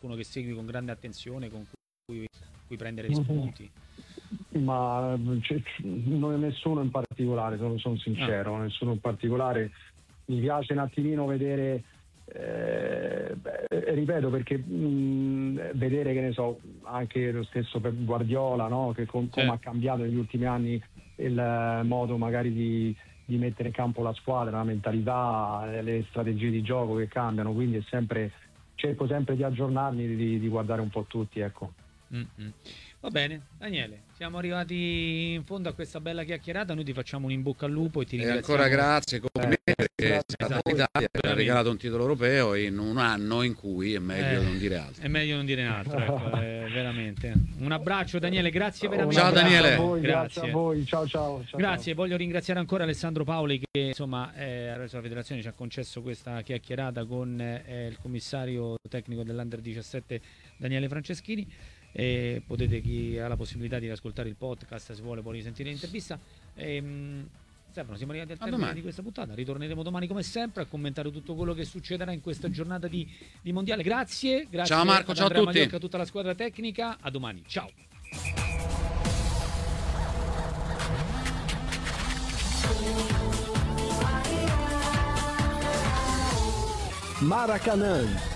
qualcuno che segui con grande attenzione, con cui prendere spunti? Ma non nessuno in particolare, sono sincero, nessuno in particolare. Mi piace un attimino vedere, ripeto, perché vedere, che ne so, anche lo stesso per Guardiola, no? Che come ha cambiato negli ultimi anni il modo magari di mettere in campo la squadra, la mentalità, le strategie di gioco che cambiano, quindi cerco sempre di aggiornarmi, di guardare un po' tutti, ecco. Va bene, Daniele, siamo arrivati in fondo a questa bella chiacchierata. Noi ti facciamo un in bocca al lupo e ti ringraziamo. E ancora grazie, perché l'Italia ha regalato un titolo europeo in un anno in cui è meglio non dire altro. È meglio non dire altro, ecco, veramente. Un abbraccio, Daniele, grazie veramente. Ciao Daniele. Grazie a voi, ciao. Grazie, voglio ringraziare ancora Alessandro Paoli che insomma attraverso la federazione ci ha concesso questa chiacchierata con il commissario tecnico dell'Under 17 Daniele Franceschini. E potete, chi ha la possibilità di ascoltare il podcast, se vuole può risentire l'intervista. Stefano, siamo arrivati al termine di questa puntata, ritorneremo domani come sempre a commentare tutto quello che succederà in questa giornata di mondiale. Grazie ciao Marco, ciao a tutti, Mallorca, a tutta la squadra tecnica, a domani, ciao. Maracanã